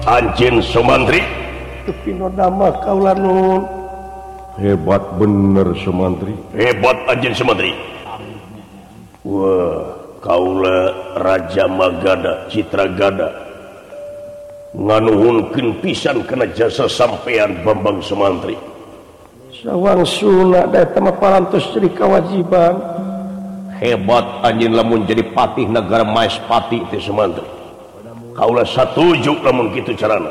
Anjin Sumantri hebat bener Sumantri hebat Anjin Sumantri. Wah kaula Raja Magada Citra Gada nganuhunkeun pisan kana jasa sampean Bambang Sumantri. Sawang sunat da eta mah parantos jadi kewajiban. Hebat anjeun lamun jadi patih negara Maespati teh Sumantri. Kaula satuju lamun kitu carana.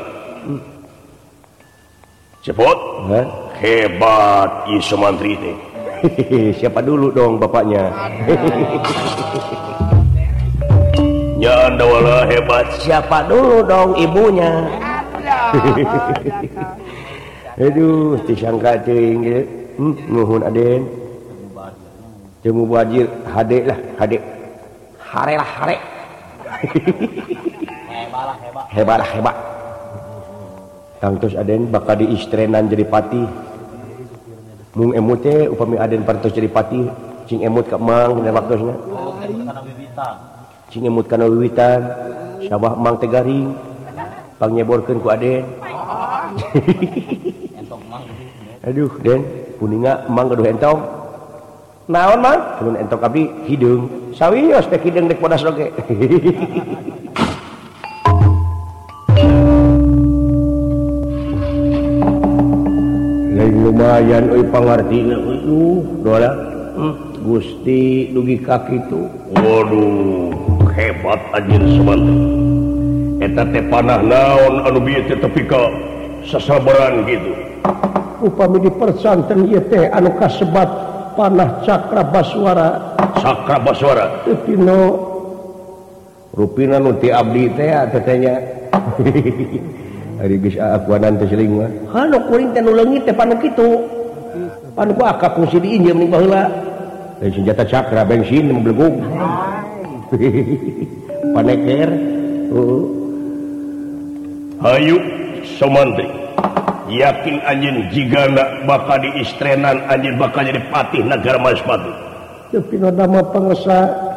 Cepot hebat ieu Sumantri teh. Siapa dulu dong bapaknya? Ya anda wala hebat. Siapa dulu dong ibunya? Aduh, disangka teuing ge. Nuhun Aden. Jeung mubajir hade lah, hade. Hare lah, hare. Hebat. Tangtos Aden bakal diistrenan jadi patih. Mung emut teh upami Aden parantos jadi patih, cing emut ka Mang dina waktosna. Cing emut kana wiwitan, sabah Mang teh garing. Pangyeborkeun ku Aden. Aduh, Den, kuninga Mang gaduh entong. Naon, Mang? Mun entong abdi hideung. Sawios teh hideung dek podas oge. Lain lumayan euy pangartina euy. Doa. Gusti dugi ka kitu. Waduh, hebat anjeun Sumantri. Eta teh panah naon anu bieu teh tepi ka sasabaran gitu. Upami di persantren ieu teh anu kasebat panah Cakra Baswara. Cakra Baswara. Tino rupina nu ti abdi teh tetenya. Ari bisa akuanan teh seling mah. Hanu kuring teh nu leungit teh panu kitu. Panu ku akap fungsi diinjem ning baheula. Lain senjata Cakra bensin memblegung. Paneker. Hayu Sumantri. Yakin anjeun jigana bakal diistrenan anjeun bakal jadi patih negara Maespati. Teu pinoda mah pangesa